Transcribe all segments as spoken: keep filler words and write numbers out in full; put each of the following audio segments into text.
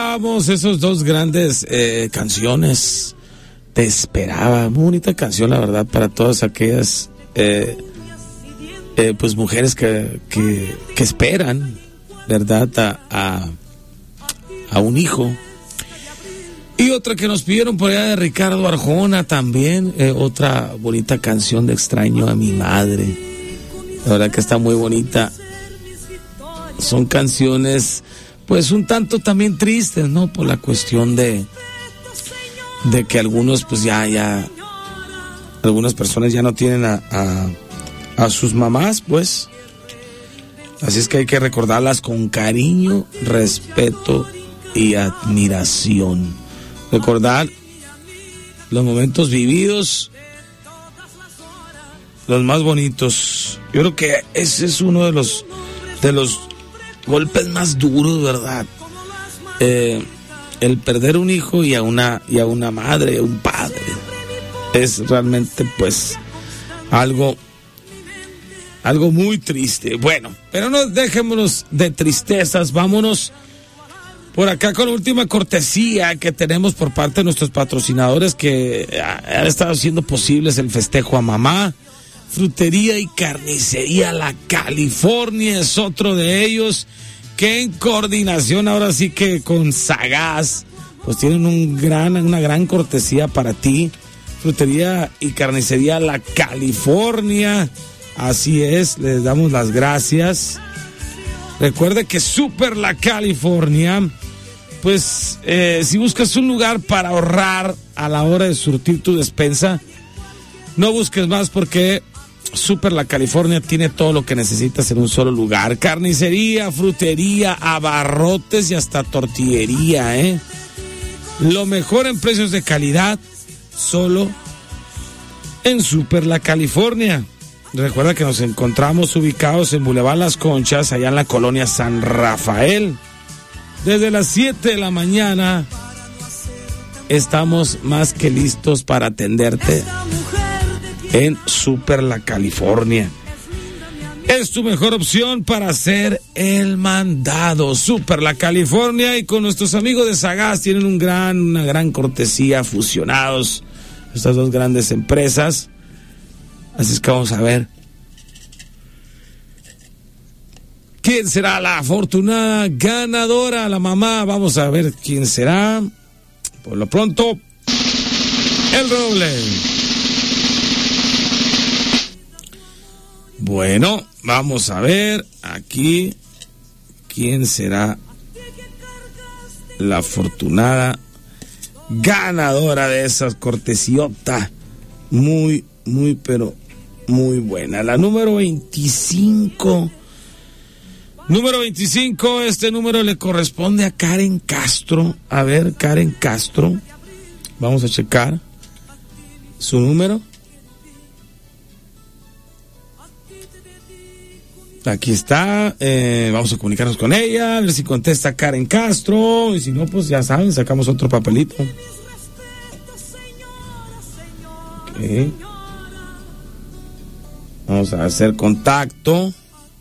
escuchábamos esos dos grandes eh, canciones. Te esperaba, muy bonita canción, la verdad, para todas aquellas eh, eh, pues mujeres que, que, que esperan, ¿verdad? A, a, a un hijo. Y otra que nos pidieron por allá de Ricardo Arjona también, eh, otra bonita canción de Extraño a mi madre. La verdad que está muy bonita. Son canciones, pues un tanto también tristes, ¿no? Por la cuestión de, de que algunos, pues ya, ya, algunas personas ya no tienen a, a, a sus mamás, pues. Así es que hay que recordarlas con cariño, respeto y admiración. Recordar los momentos vividos, los más bonitos. Yo creo que ese es uno de los, de los golpes más duros, ¿verdad? Eh, el perder un hijo y a una y a una madre, un padre, es realmente pues algo algo muy triste. Bueno, pero no dejémonos de tristezas, vámonos por acá con la última cortesía que tenemos por parte de nuestros patrocinadores que han estado haciendo posibles el festejo a mamá. Frutería y Carnicería La California es otro de ellos, que en coordinación ahora sí que con Sagaz, pues tienen un gran, una gran cortesía para ti. Frutería y Carnicería La California, así es, les damos las gracias. Recuerde que Super La California, pues eh, si buscas un lugar para ahorrar a la hora de surtir tu despensa, no busques más porque Super La California tiene todo lo que necesitas en un solo lugar. Carnicería, frutería, abarrotes y hasta tortillería, ¿eh? Lo mejor en precios de calidad, solo en Super La California. Recuerda que nos encontramos ubicados en Boulevard Las Conchas, allá en la colonia San Rafael. Desde las siete de la mañana estamos más que listos para atenderte en Super La California. Es tu mejor opción para hacer el mandado. Super La California, y con nuestros amigos de Sagaz tienen un gran, una gran cortesía, fusionados estas dos grandes empresas. Así es que vamos a ver quién será la afortunada ganadora, la mamá. Vamos a ver quién será. Por lo pronto, el roble. Bueno, vamos a ver aquí quién será la afortunada ganadora de esas cortesiota. Muy, muy, pero muy buena. La número veinticinco. Número veinticinco, este número le corresponde a Karen Castro. A ver, Karen Castro. Vamos a checar su número. Aquí está, eh, vamos a comunicarnos con ella, a ver si contesta Karen Castro, y si no, pues ya saben, sacamos otro papelito. Okay. Vamos a hacer contacto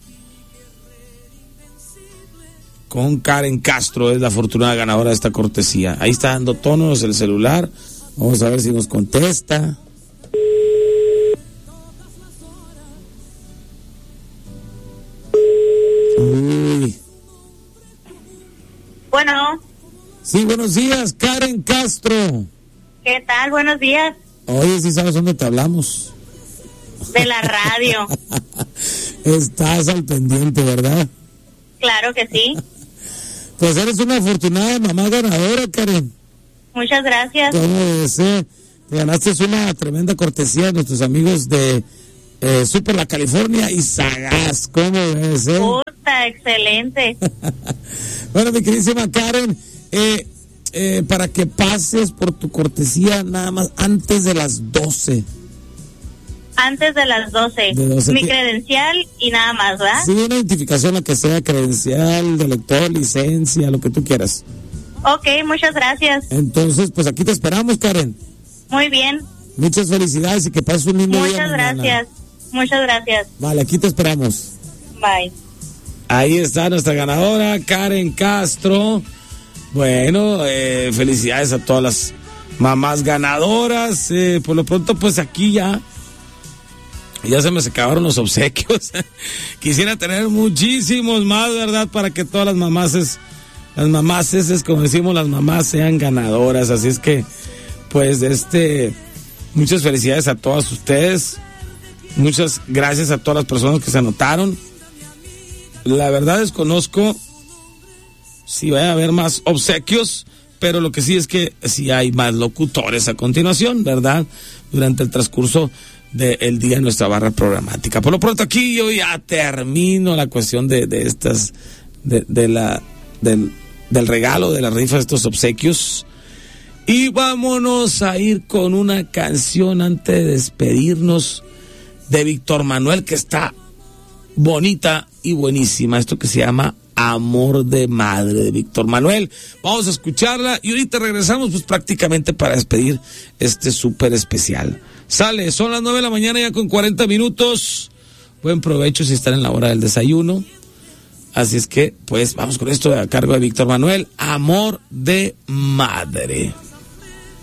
con Karen Castro, es la afortunada ganadora de esta cortesía. Ahí está dando tonos el celular, vamos a ver si nos contesta. Uy. Bueno. Sí, buenos días, Karen Castro. ¿Qué tal? Buenos días. Oye, ¿sí sabes dónde te hablamos? De la radio. Estás al pendiente, ¿verdad? Claro que sí. Pues eres una afortunada mamá ganadora, Karen. Muchas gracias. ¿Cómo debe ser? Te ganaste una tremenda cortesía de nuestros amigos de eh, Super La California y Sagaz. ¿Cómo debe ser? Puta, excelente. Bueno, mi queridísima Karen, eh, eh, para que pases por tu cortesía nada más antes de las doce. Antes de las doce. De doce. Mi credencial y nada más, ¿verdad? Sí, una identificación, la que sea, credencial, de lector, licencia, lo que tú quieras. Ok, muchas gracias. Entonces, pues aquí te esperamos, Karen. Muy bien. Muchas felicidades y que pases un lindo día. Muchas gracias. Muchas gracias. Vale, aquí te esperamos. Bye. Ahí está nuestra ganadora, Karen Castro. Bueno, eh, felicidades a todas las mamás ganadoras. Eh, por lo pronto, pues aquí ya, ya se me acabaron los obsequios. Quisiera tener muchísimos más, ¿verdad? Para que todas las mamás, las mamás, es como decimos, las mamás sean ganadoras. Así es que, pues, este, muchas felicidades a todas ustedes. Muchas gracias a todas las personas que se anotaron. La verdad desconozco si va a haber más obsequios, pero lo que sí es que sí hay más locutores a continuación, ¿verdad? Durante el transcurso del día en nuestra barra programática. Por lo pronto aquí yo ya termino la cuestión de, de estas, de, de la, del, del regalo, de la rifa de estos obsequios. Y vámonos a ir con una canción antes de despedirnos de Víctor Manuel, que está bonita y buenísima. Esto que se llama Amor de Madre, de Víctor Manuel. Vamos a escucharla y ahorita regresamos pues prácticamente para despedir este súper especial. Sale, son las nueve de la mañana ya con cuarenta minutos. Buen provecho si están en la hora del desayuno. Así es que pues vamos con esto a cargo de Víctor Manuel, Amor de Madre.